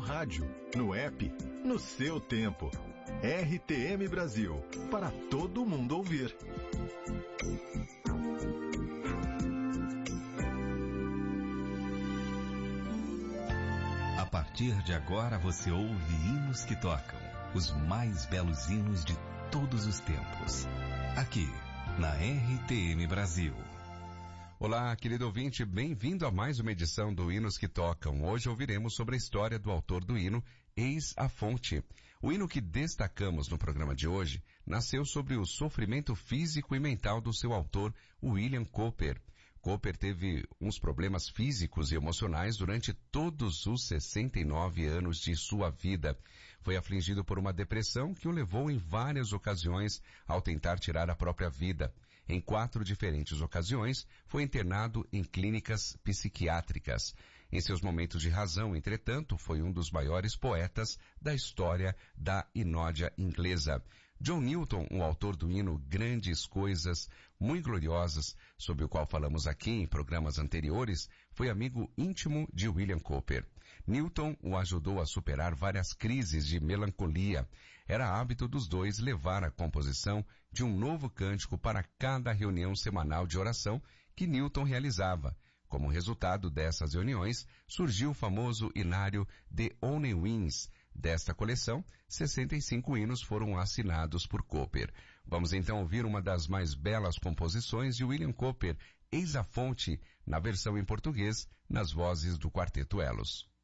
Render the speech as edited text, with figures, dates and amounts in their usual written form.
rádio, no app, no seu tempo. RTM Brasil, para todo mundo ouvir. A partir de agora você ouve hinos que tocam, os mais belos hinos de todos os tempos. Aqui, na RTM Brasil. Olá, querido ouvinte, bem-vindo a mais uma edição do Hinos que Tocam. Hoje ouviremos sobre a história do autor do hino, Eis a Fonte. O hino que destacamos no programa de hoje nasceu sobre o sofrimento físico e mental do seu autor, William Cowper. Cowper teve uns problemas físicos e emocionais durante todos os 69 anos de sua vida. Foi afligido por uma depressão que o levou em várias ocasiões ao tentar tirar a própria vida. Em 4 diferentes ocasiões, foi internado em clínicas psiquiátricas. Em seus momentos de razão, entretanto, foi um dos maiores poetas da história da inódia inglesa. John Newton, o autor do hino Grandes Coisas, Muito Gloriosas, sobre o qual falamos aqui em programas anteriores, foi amigo íntimo de William Cowper. Newton o ajudou a superar várias crises de melancolia. Era hábito dos dois levar a composição de um novo cântico para cada reunião semanal de oração que Newton realizava. Como resultado dessas reuniões, surgiu o famoso hinário The Only Winds. Desta coleção, 65 hinos foram assinados por Cowper. Vamos então ouvir uma das mais belas composições de William Cowper, Eis a Fonte, na versão em português, nas vozes do Quarteto Elos.